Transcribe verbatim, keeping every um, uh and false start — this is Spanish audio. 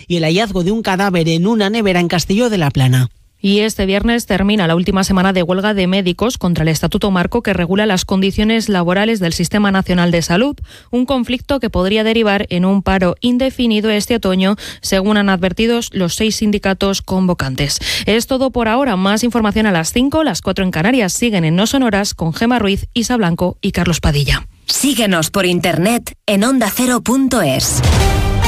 y el hallazgo de un cadáver en una nevera en Castelló de la Plana. Y este viernes termina la última semana de huelga de médicos contra el Estatuto Marco que regula las condiciones laborales del Sistema Nacional de Salud, un conflicto que podría derivar en un paro indefinido este otoño, según han advertido los seis sindicatos convocantes. Es todo por ahora. Más información a las cinco, las cuatro en Canarias. Siguen en No Sonoras con Gemma Ruiz, Isa Blanco y Carlos Padilla. Síguenos por internet en onda cero punto es.